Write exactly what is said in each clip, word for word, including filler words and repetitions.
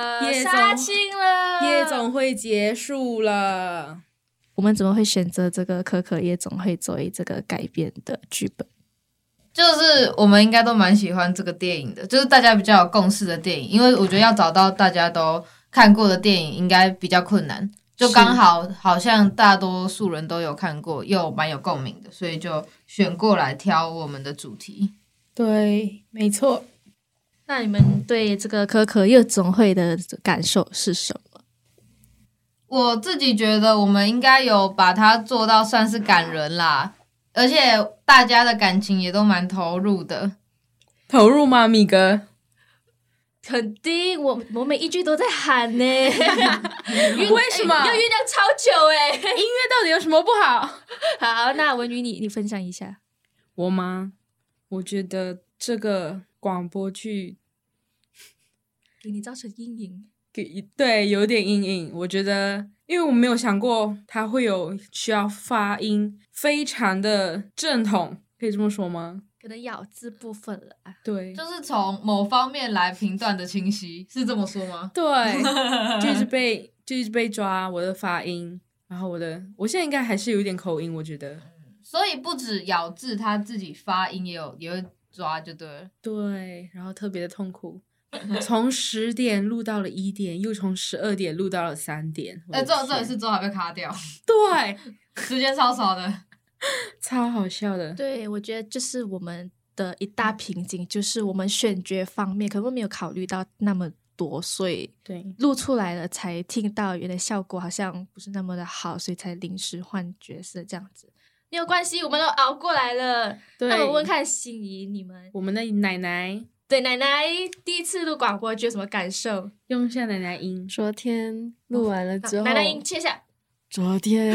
夜杀青了， 夜总会结束了。 我们怎么会选择这个可可夜总会作为这个改编的剧本？ 就是我们应该都蛮喜欢这个电影的，就是大家比较有共识的电影，因为我觉得要找到大家都看过的电影应该比较困难，就刚好好像大多数人都有看过，又蛮有共鸣的，所以就选过来挑我们的主题。 对，没错。 那你们对这个可可夜总会的感受是什么？ 我自己觉得我们应该有把它做到算是感人啦，而且大家的感情也都蛮投入的。 投入吗，米哥？ 肯定，我我每一句都在喊呢。为什么要酝酿超久哎？ 音乐到底有什么不好？ 好，那文宇你你分享一下。 我吗？我觉得这个广播剧给你造成阴影。 给对有点阴影。我觉得，因为我没有想过它会有需要发音非常的正统，可以这么说吗？ 可能咬字部分了啊。 对， 就是从某方面来评断的清晰，是这么说吗？ 对，就一直被就一直被抓我的发音，然后我的我现在应该还是有一点口音，我觉得。 所以不止咬字，他自己发音也有也会抓，就对了。 对，然后特别的痛苦。从十点录到了一点，又从十二点录到了三点。 哎、欸，这这一次之后还被卡掉。 对， 时间超少的， 超好笑的。 对，我觉得这是我们的一大瓶颈，就是我们选角方面可能没有考虑到那么多，所以对录出来了才听到原来效果好像不是那么的好，所以才临时换角色这样子。没有关系，我们都熬过来了。 对， 那我问看心仪你们， 我们的奶奶。 对，奶奶第一次录广播，觉得什么感受？ 用一下奶奶音。 昨天录完了之后， 奶奶音切下。 昨天，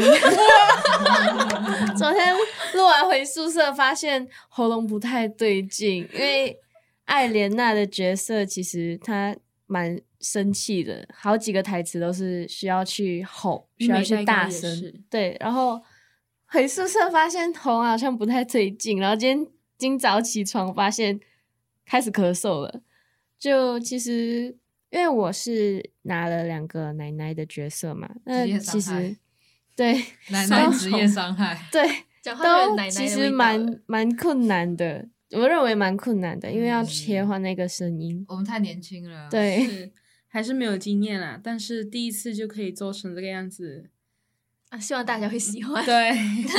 昨天录完回宿舍，发现喉咙不太对劲，因为艾莲娜的角色其实她蛮生气的，好几个台词都是需要去吼，需要去大声。对，然后回宿舍发现喉咙好像不太对劲，然后今天今早起床发现。开始咳嗽了，就其实因为我是拿了两个奶奶的角色嘛，那其实对奶奶职业伤害， 对， 都奶奶其实蛮蛮困难的，我认为蛮困难的，因为要切换那个声音。 嗯、我们太年轻了， 对， 是还是没有经验啦，但是第一次就可以做成这个样子啊，希望大家会喜欢。 对。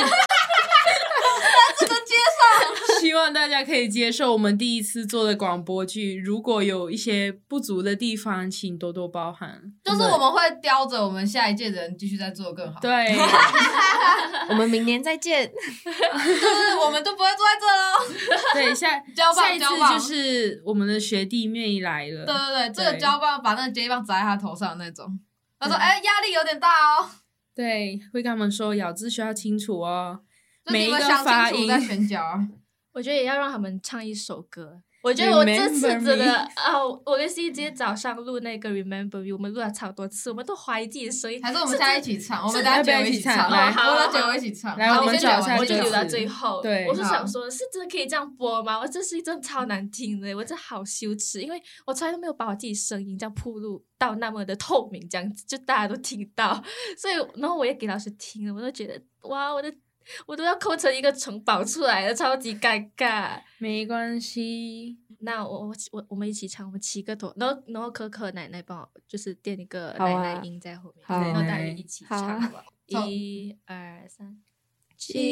不能接受， 希望大家可以接受我们第一次做的广播剧，如果有一些不足的地方请多多包涵， 就是我们会叼着我们下一届的人继续再做更好。 对我们明年再见。 就是我们都不会坐在这咯。 对，下交棒下一次就是我们的学弟妹一来了。 对对对，这个交棒把那个接棒砸在他头上那种，他说哎压力有点大哦。 对，会跟他们说咬字需要清楚哦， 每一个发音在选角。 我觉得也要让他们唱一首歌。我觉得我这次真的啊，我跟 C 今天早上录那个 Remember You， 我们录了超多次，我们都怀疑自己的声音。 还是我们现在一起唱，我们大家一起唱，来，我们九一起唱。 来，我们找下， 我就留到最后。 对， 我是想说，是真的可以这样播吗？我这声音真的超难听的，我真的好羞耻，因为我从来都没有把我自己声音这样暴露到那么的透明，这样子就大家都听到。所以，然后我也给老师听了，我都觉得哇，我的。我都要抠成一个城堡出来了，超级尴尬。 没关系， 那我我我我们一起唱，我们七个头，然后然后可可奶奶帮我就是垫一个奶奶音在后面， 啊、 然后大家一起唱，好不好？ 好一二三， 七。